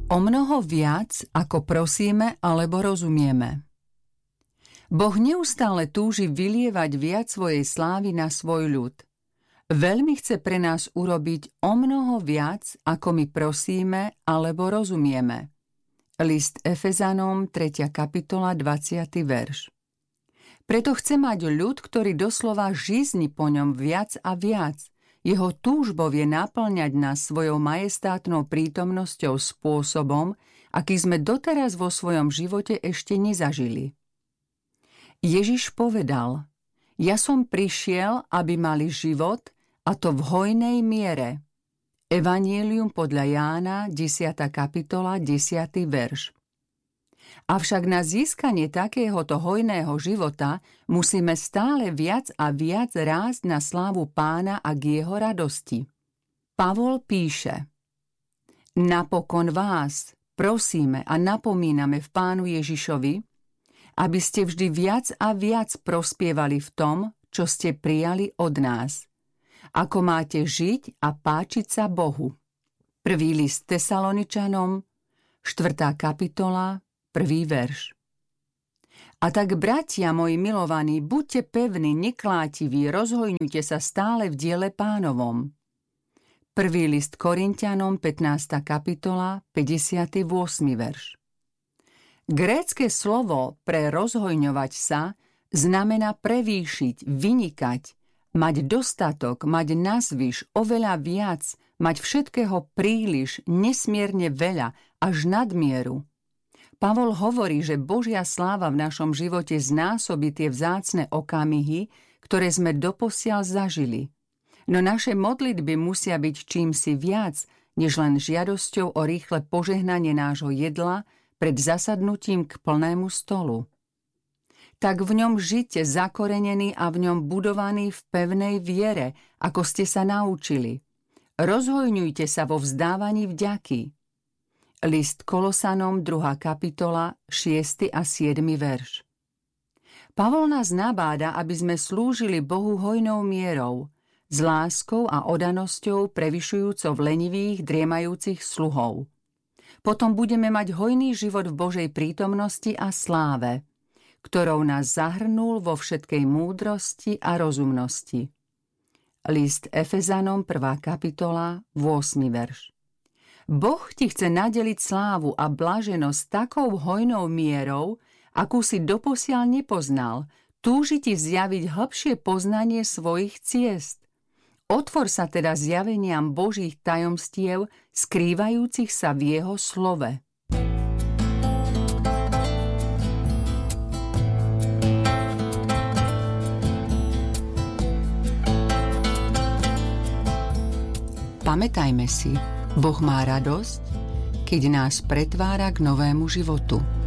O mnoho viac, ako prosíme alebo rozumieme. Boh neustále túži vylievať viac svojej slávy na svoj ľud. Veľmi chce pre nás urobiť o mnoho viac, ako my prosíme alebo rozumieme. List Efezanom, 3. kapitola, 20. verš. Preto chce mať ľud, ktorý doslova žízni po ňom viac a viac. Jeho túžbou je naplňať nás svojou majestátnou prítomnosťou spôsobom, aký sme doteraz vo svojom živote ešte nezažili. Ježiš povedal: Ja som prišiel, aby mali život, a to v hojnej miere. Evanjelium podľa Jána, 10. kapitola, 10. verš. Avšak na získanie takéhoto hojného života musíme stále viac a viac rásť na slávu Pána a k jeho radosti. Pavol píše: Napokon vás prosíme a napomíname v Pánu Ježišovi, aby ste vždy viac a viac prospievali v tom, čo ste prijali od nás. Ako máte žiť a páčiť sa Bohu. 1. list Tesaloničanom, 4. kapitola, 1. verš. A tak, bratia moji milovaní, buďte pevní, neklátiví, rozhojňujte sa stále v diele Pánovom. 1. list Korinťanom, 15. kapitola, 58. verš. Grécke slovo pre rozhojňovať sa znamená prevýšiť, vynikať, mať dostatok, mať nazvyš, oveľa viac, mať všetkého príliš, nesmierne veľa, až nadmieru. Pavol hovorí, že Božia sláva v našom živote znásobí tie vzácne okamihy, ktoré sme doposiaľ zažili. No naše modlitby musia byť čímsi viac, než len žiadosťou o rýchle požehnanie nášho jedla pred zasadnutím k plnému stolu. Tak v ňom žite zakorenený a v ňom budovaný v pevnej viere, ako ste sa naučili. Rozhojňujte sa vo vzdávaní vďaky. List Kolosanom, 2. kapitola, 6. a 7. verš. Pavol nás nabáda, aby sme slúžili Bohu hojnou mierou, s láskou a odanosťou prevyšujúcou lenivých, driemajúcich sluhov. Potom budeme mať hojný život v Božej prítomnosti a sláve, ktorou nás zahrnul vo všetkej múdrosti a rozumnosti. List Efezanom, 1. kapitola, 8. verš. Boh ti chce nadeliť slávu a blaženosť takou hojnou mierou, akú si doposiaľ nepoznal, túži ti zjaviť hlbšie poznanie svojich ciest. Otvor sa teda zjaveniam Božích tajomstiev, skrývajúcich sa v jeho slove. Pamätajme si, Boh má radosť, keď nás pretvára k novému životu.